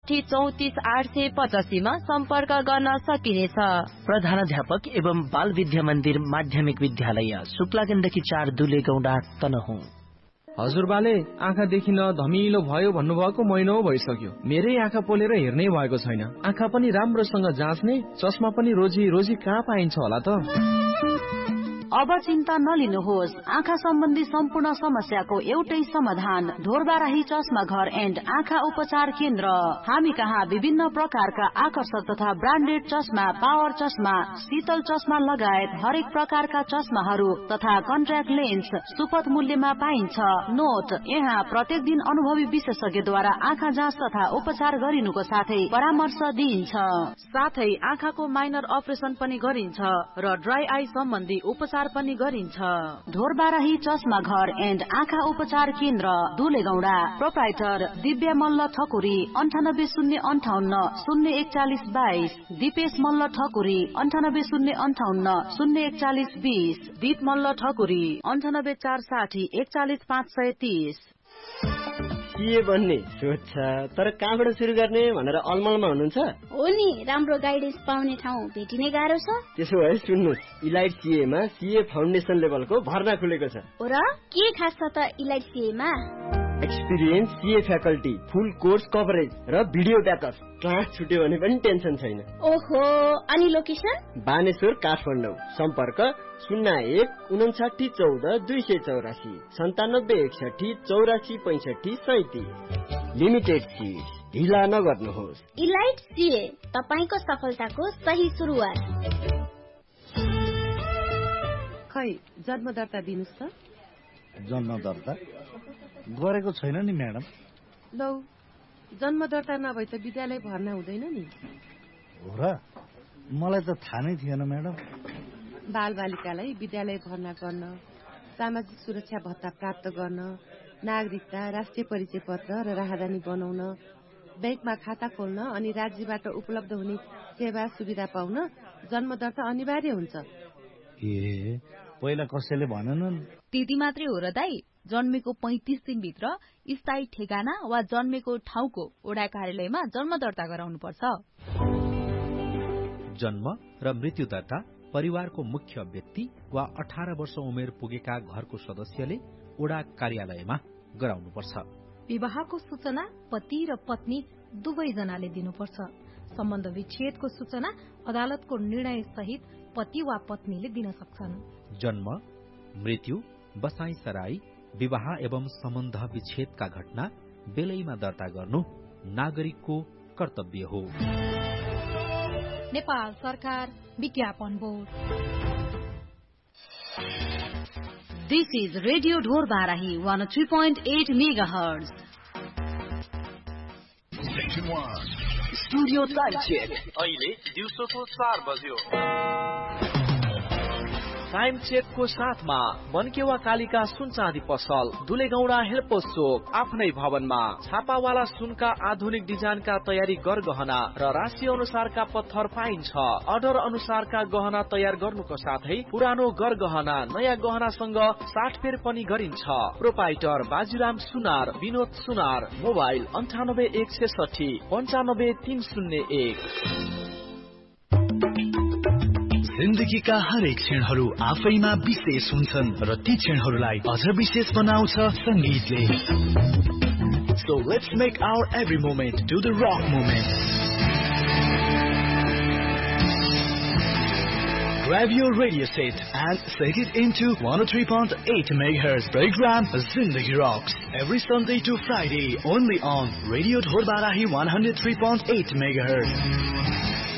34 मा सम्पर्क गर्न सकिनेछ। प्रधानाध्यापक एवं बाल विद्या मन्दिर माध्यमिक विद्यालय शुक्ला गण्डकी 4 दुलेगौंडा तनहुँ। हजुरबाले आँखा देखिन धमिलो भयो भन्नुभएको महिनौ भइसक्यो। मेरै आँखा पोलेर हेर्नै भएको छैन। आँखा पनि राम्रोसँग जाँच्ने चस्मा पनि रोजी कहाँ पाइन्छ होला त? अब चिन्ता नलिनुहोस्। आँखा सम्बन्धी सम्पूर्ण समस्याको एउटै समाधान ढोरबाराही चस्मा घर एन्ड आँखा उपचार केन्द्र। हामी कहाँ विभिन्न प्रकारका आकर्षक तथा ब्रान्डेड चस्मा, पावर चस्मा, शीतल चस्मा लगायत हरेक प्रकारका चस्माहरू तथा कन्ट्याक्ट लेन्स सुपथ मूल्यमा पाइन्छ। नोट, यहाँ प्रत्येक दिन अनुभवी विशेषज्ञद्वारा आँखा जाँच तथा उपचार गरिनुको साथै परामर्श दिइन्छ। साथै आँखाको माइनर अपरेसन पनि गरिन्छ र ड्राई आई सम्बन्धी उपचार पनि गरिन्छ। ढोरबाराही चस्मा घर एन्ड आँखा उपचार केन्द्र दुलेगौंडा। प्रोप्राइटर दिव्या मल्ल ठकुरी 9805804142, दिपेश मल्ल ठकुरी 9805804120, दीप मल्ल ठकुरी 9846014530। के भन्ने सोध्छ तर कहाँबाट सुरु गर्ने भनेर अलमलमा हुनुहुन्छ? हो नि, राम्रो गाइडेन्स पाउने ठाउँ भेटिने गाह्रो छ। त्यसो भए सुन्नुहोस्, इलाइट सीए मा सीए फाउन्डेसन लेभलको भर्ना खुलेको छ। हो र? के खास छ त इलाइट सीए मा? एक्सपिरियन्स सीए फ्याकल्टी, फुल कोर्स कभरेज र भिडियो ब्याकअप। क्लास छुट्यो भने पनि टेन्सन छैन। ओहो, अनि लोकेसन? बानेश्वर काठमाडौँ। सम्पर्क 0159142284 9761646537। लिमिटेड सीट, ढिला नगर्नुहोस्। इलाइट सीए, तपाईको सफलताको सही सुरुवात। खै जन्म दर्ता दिनुस् त। जन्म दर्ता गरेको छैन नि म्याडम। लौ, जन्म दर्ता नभए त विद्यालय भर्ना हुँदैन नि। हो र? मलाई त थाहा नै थिएन म्याडम। बालबालिकालाई विद्यालय भर्ना गर्न, सामाजिक सुरक्षा भत्ता प्राप्त गर्न, नागरिकता, राष्ट्रिय परिचय पत्र र राहदानी बनाउन, बैंकमा खाता खोल्न अनि राज्यबाट उपलब्ध हुने सेवा सुविधा पाउन जन्म दर्ता अनिवार्य हुन्छ। ए, पहिला कसैले भनेनन्? त्यति मात्रै हो र दाइ? जन्मेको 35 दिनभित्र स्थायी ठेगाना वा जन्मेको ठाउँको वडा कार्यालयमा जन्म दर्ता गराउनु पर्छ। जन्म र मृत्यु दर्ता परिवारको मुख्य व्यक्ति वा 18 वर्ष उमेर पुगेका घरको सदस्यले वडा कार्यालयमा गराउनुपर्छ। विवाहको सूचना पति र पत्नी दुवैजनाले दिनुपर्छ। सम्बन्ध विच्छेदको सूचना अदालतको निर्णय सहित पति वा पत्नीले दिन सक्छन्। जन्म, मृत्यु, बसाई सराई, विवाह एवं सम्बन्ध विच्छेदका घटना बेलैमा दर्ता गर्नु नागरिकको कर्तव्य हो। नेपाल सरकार विज्ञापन board. This is Radio Dhorbarahi 103.8 MHz. Section 1. Studio time check. अहिले दिउँसोको 4 बज्यो। टाइम चेकको साथमा बनकेवा कालिका सुन चाँदी पसल, दुलेगौंडा हेलपोस्ट चोक, आफ्नै भवनमा। छापावाला सुनका आधुनिक डिजाइनका तयारी गरगहना र राशि अनुसारका पत्थर पाइन्छ। अर्डर अनुसारका गहना तयार गर्नुको साथै पुरानो गरगहना नयाँ गहनासँग साटफेर पनि गरिन्छ। प्रोपाइटर बाजीराम सुनार, विनोद सुनार। मोबाइल 9816 95301। जिन्दगीका हरेक क्षणहरू आफैमा विशेष हुन्छन् र ती क्षणहरूलाई अझ विशेष बनाउँछ संगीतले। So let's make our every moment to the rock moment. Grab your radio set and set it into 103.8 MHz program Zindagi Rocks every Sunday to Friday only on Radio Dhorabarahi 103.8 MHz.